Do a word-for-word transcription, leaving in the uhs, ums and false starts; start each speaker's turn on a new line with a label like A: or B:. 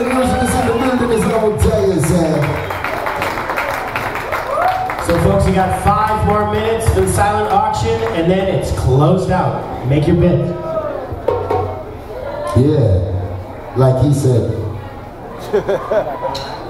A: music is in the building, is what I will tell you, Sam.
B: So folks, you got five more minutes to the silent auction, and then it's closed out. Make your bid.
A: Yeah, like he said.